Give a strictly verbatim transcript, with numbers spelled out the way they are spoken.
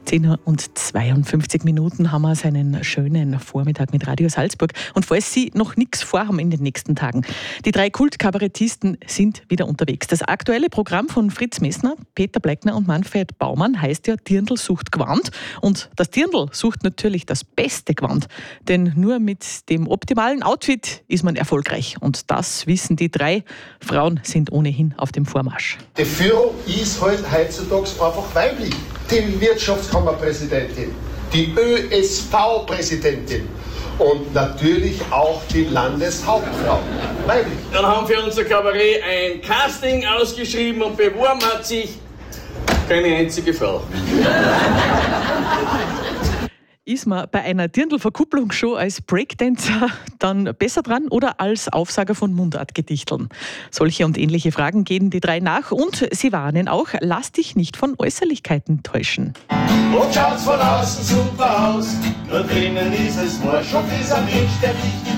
zehn Uhr und zweiundfünfzig Minuten haben wir seinen schönen Vormittag mit Radio Salzburg. Und falls Sie noch nichts vorhaben in den nächsten Tagen, die drei Kultkabarettisten sind wieder unterwegs. Das aktuelle Programm von Fritz Messner, Peter Bleckner und Manfred Baumann heißt ja Dirndl sucht Gewand. Und das Dirndl sucht natürlich das beste Gewand. Denn nur mit dem optimalen Outfit ist man erfolgreich. Und das wissen die drei. Frauen sind ohnehin auf dem Vormarsch. Die Führung ist halt heutzutage einfach weiblich. Die Wirtschaftskammerpräsidentin, die Ö S V-Präsidentin und natürlich auch die Landeshauptfrau. Weiblich. Dann haben für unser Kabarett ein Casting ausgeschrieben und beworben hat sich keine einzige Frau. Ist man bei einer Dirndl-Verkupplungsshow als Breakdancer dann besser dran oder als Aufsager von Mundartgedichteln? Solche und ähnliche Fragen gehen die drei nach und sie warnen auch, lass dich nicht von Äußerlichkeiten täuschen. Und schaut's von außen super aus, nur drinnen ist es Morsch und ist ein Mensch, der dich